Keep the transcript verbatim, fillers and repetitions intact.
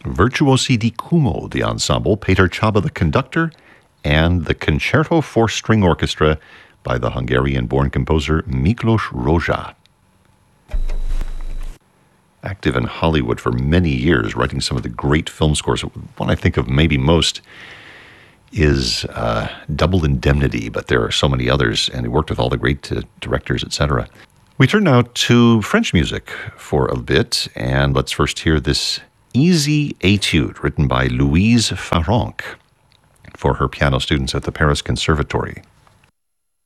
Virtuosi di Cumo, the ensemble, Peter Csaba, the conductor, and the Concerto for String Orchestra by the Hungarian-born composer Miklos Rozsa. Active in Hollywood for many years, writing some of the great film scores. One I think of maybe most is uh, Double Indemnity, but there are so many others, and he worked with all the great uh, directors, et cetera. We turn now to French music for a bit, and let's first hear this Easy Etude, written by Louise Farrenc for her piano students at the Paris Conservatory.